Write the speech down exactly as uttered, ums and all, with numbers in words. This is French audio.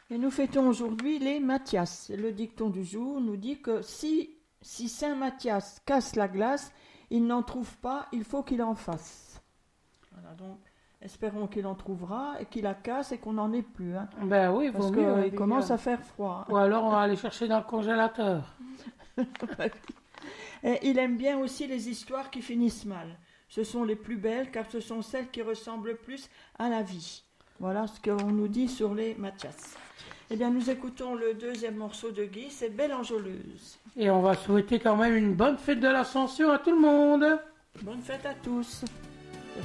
Et nous fêtons aujourd'hui les Mathias. Le dicton du jour nous dit que si, si Saint Mathias casse la glace, il n'en trouve pas, il faut qu'il en fasse. Voilà, donc espérons qu'il en trouvera et qu'il la casse et qu'on n'en ait plus. Hein, Ben oui, il parce vaut mieux. qu'il commence à faire froid. Ou alors on va aller chercher dans le congélateur. Et il aime bien aussi les histoires qui finissent mal. Ce sont les plus belles car ce sont celles qui ressemblent le plus à la vie. Voilà ce qu'on nous dit sur les Mathias. Eh bien, nous écoutons le deuxième morceau de Guy, c'est Belle Enjôleuse. Et on va souhaiter quand même une bonne fête de l'Ascension à tout le monde. Bonne fête à tous.